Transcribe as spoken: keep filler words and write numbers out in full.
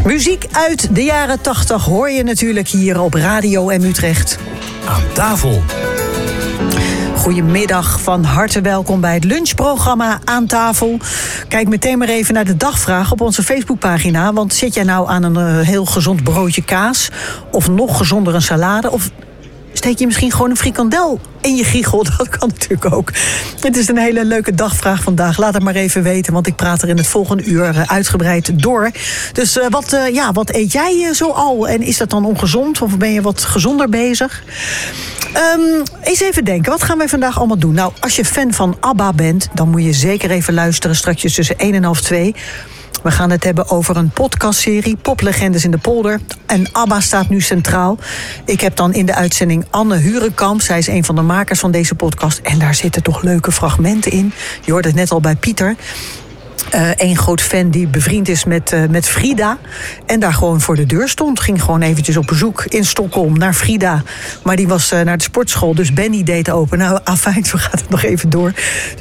Muziek uit de jaren tachtig hoor je natuurlijk hier op Radio M Utrecht. Aan tafel. Goedemiddag, van harte welkom bij het lunchprogramma Aan tafel. Kijk meteen maar even naar de dagvraag op onze Facebookpagina. Want zit jij nou aan een uh, heel gezond broodje kaas? Of nog gezonder een salade? Of steek je misschien gewoon een frikandel in je giegel? Dat kan natuurlijk ook. Het is een hele leuke dagvraag vandaag. Laat het maar even weten, want ik praat er in het volgende uur uitgebreid door. Dus uh, wat, uh, ja, wat eet jij uh, zo al? En is dat dan ongezond? Of ben je wat gezonder bezig? Um, eens even denken, wat gaan wij vandaag allemaal doen? Nou, als je fan van ABBA bent, dan moet je zeker even luisteren straks tussen één en half twee. We gaan het hebben over een podcastserie, Poplegendes in de Polder. En ABBA staat nu centraal. Ik heb dan in de uitzending Anne Hurenkamp. Zij is een van de makers van deze podcast. En daar zitten toch leuke fragmenten in. Je hoorde het net al bij Pieter. Een uh, groot fan die bevriend is met, uh, met Frida. En daar gewoon voor de deur stond. Ging gewoon eventjes op bezoek in Stockholm naar Frida. Maar die was uh, naar de sportschool, dus Benny deed open. Nou, afijn, zo gaat het nog even door.